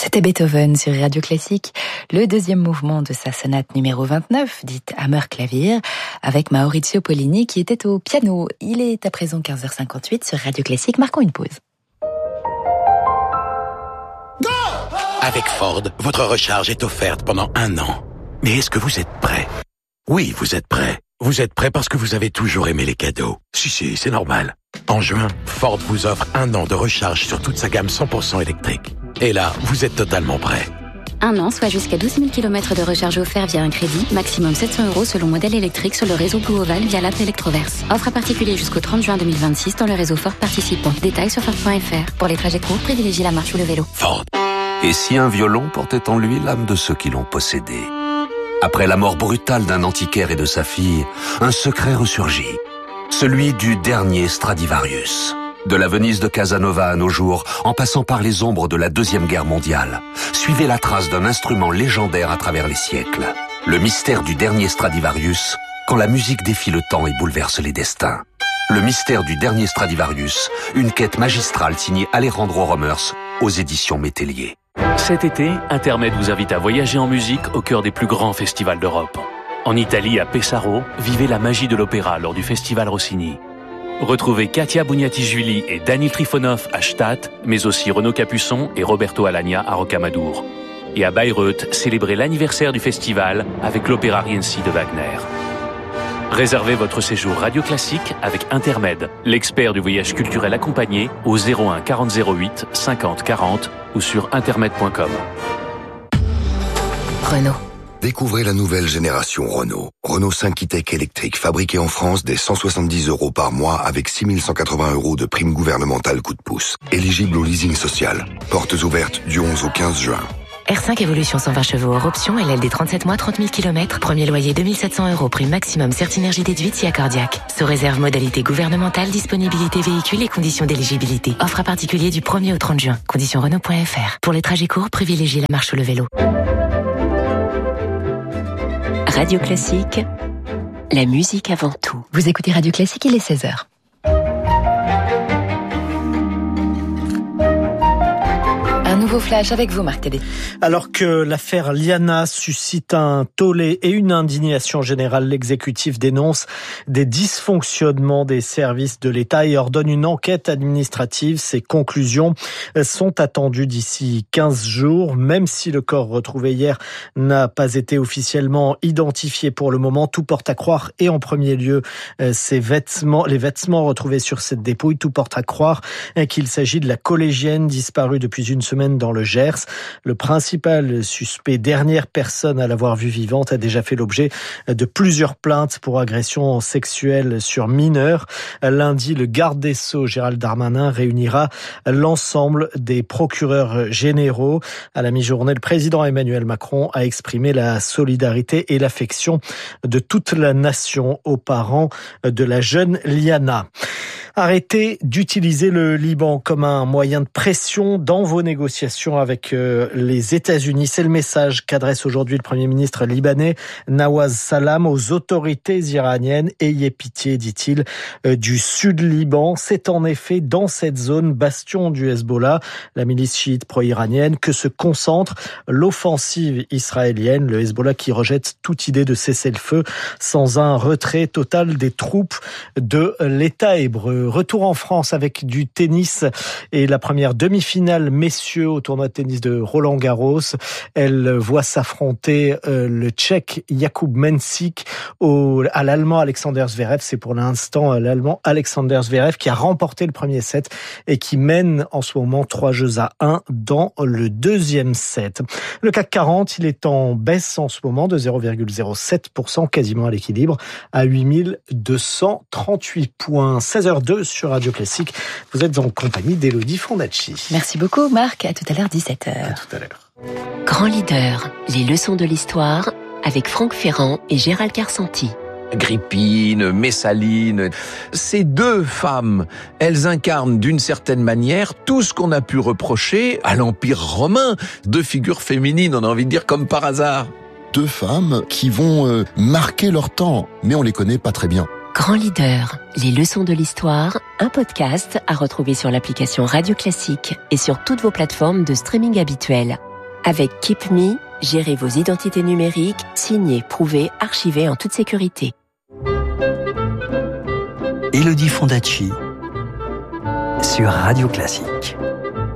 C'était Beethoven sur Radio Classique, le deuxième mouvement de sa sonate numéro 29, dite Hammerklavier, avec Maurizio Pollini qui était au piano. Il est à présent 15h58 sur Radio Classique. Marquons une pause. Go! Avec Ford, votre recharge est offerte pendant 1 an. Mais est-ce que vous êtes prêt? Oui, vous êtes prêt. Vous êtes prêt parce que vous avez toujours aimé les cadeaux. Si, c'est normal. En juin, Ford vous offre 1 an de recharge sur toute sa gamme 100% électrique. Et là, vous êtes totalement prêt. 1 an, soit jusqu'à 12 000 km de recharge offert via un crédit, maximum 700 € selon modèle électrique sur le réseau Blue Oval via l'app Electroverse. Offre à particulier jusqu'au 30 juin 2026 dans le réseau Ford participant. Détails sur Ford.fr. Pour les trajets courts, privilégiez la marche ou le vélo. Ford. Et si un violon portait en lui l'âme de ceux qui l'ont possédé? Après la mort brutale d'un antiquaire et de sa fille, un secret ressurgit. Celui du dernier Stradivarius. De la Venise de Casanova à nos jours, en passant par les ombres de la Deuxième Guerre mondiale, suivez la trace d'un instrument légendaire à travers les siècles. Le mystère du dernier Stradivarius, quand la musique défie le temps et bouleverse les destins. Le mystère du dernier Stradivarius, une quête magistrale signée Alejandro Romers aux éditions Métellier. Cet été, Intermed vous invite à voyager en musique au cœur des plus grands festivals d'Europe. En Italie, à Pesaro, vivez la magie de l'opéra lors du festival Rossini. Retrouvez Katia Bugnati-Julie et Daniel Trifonov à Stade, mais aussi Renaud Capuçon et Roberto Alagna à Rocamadour. Et à Bayreuth, célébrez l'anniversaire du festival avec l'opéra Rienzi de Wagner. Réservez votre séjour Radio Classique avec Intermed, l'expert du voyage culturel accompagné au 01 40 08 50 40 ou sur intermed.com. Renault. Découvrez la nouvelle génération Renault. Renault 5 e-Tech électrique, fabriqué en France dès 170 € par mois avec 6 180 € de prime gouvernementale coup de pouce. Éligible au leasing social. Portes ouvertes du 11 au 15 juin. R5 Evolution 120 chevaux hors option, LLD 37 mois, 30 000 km, premier loyer 2 700 €, prime maximum Certinergie déduite si accordiaque. Sous réserve modalité gouvernementale, disponibilité véhicule et conditions d'éligibilité. Offre à particulier du 1er au 30 juin. Conditions Renault.fr. Pour les trajets courts, privilégiez la marche ou le vélo. Radio Classique, la musique avant tout. Vous écoutez Radio Classique, il est 16h. Un nouveau flash avec vous, Marc Tédé. Alors que l'affaire Liana suscite un tollé et une indignation générale, l'exécutif dénonce des dysfonctionnements des services de l'État et ordonne une enquête administrative. Ses conclusions sont attendues d'ici 15 jours, même si le corps retrouvé hier n'a pas été officiellement identifié pour le moment. Tout porte à croire, et en premier lieu, les vêtements retrouvés sur cette dépouille, tout porte à croire qu'il s'agit de la collégienne disparue depuis une semaine dans le Gers. Le principal suspect, dernière personne à l'avoir vue vivante, a déjà fait l'objet de plusieurs plaintes pour agression sexuelle sur mineurs. Lundi, le garde des Sceaux, Gérald Darmanin, réunira l'ensemble des procureurs généraux. À la mi-journée, le président Emmanuel Macron a exprimé la solidarité et l'affection de toute la nation aux parents de la jeune Liana. Arrêtez d'utiliser le Liban comme un moyen de pression dans vos négociations avec les États-Unis. C'est le message qu'adresse aujourd'hui le Premier ministre libanais Nawaz Salam aux autorités iraniennes. Ayez pitié, dit-il, du sud Liban. C'est en effet dans cette zone, bastion du Hezbollah, la milice chiite pro-iranienne, que se concentre l'offensive israélienne. Le Hezbollah qui rejette toute idée de cessez-le-feu sans un retrait total des troupes de l'État hébreu. Retour en France avec du tennis et la première demi-finale messieurs au tournoi de tennis de Roland-Garros. Elle voit s'affronter le Tchèque Jakub Mensik à l'Allemand Alexander Zverev. C'est pour l'instant l'Allemand Alexander Zverev qui a remporté le premier set et qui mène en ce moment 3-1 dans le deuxième set. Le CAC 40, il est en baisse en ce moment de 0,07%, quasiment à l'équilibre, à 8238 points. 16h02 sur Radio Classique. Vous êtes en compagnie d'Élodie Fondacci. Merci beaucoup, Marc. À tout à l'heure, 17h. À tout à l'heure. Grand leader, les leçons de l'histoire avec Franck Ferrand et Gérald Carsanti. Agrippine, Messaline, ces deux femmes, elles incarnent d'une certaine manière tout ce qu'on a pu reprocher à l'Empire romain. Deux figures féminines, on a envie de dire comme par hasard. Deux femmes qui vont marquer leur temps, mais on les connaît pas très bien. Grand leader, les leçons de l'histoire, un podcast à retrouver sur l'application Radio Classique et sur toutes vos plateformes de streaming habituelles. Avec Keep Me, gérez vos identités numériques, signez, prouvez, archivez en toute sécurité. Élodie Fondacci sur Radio Classique.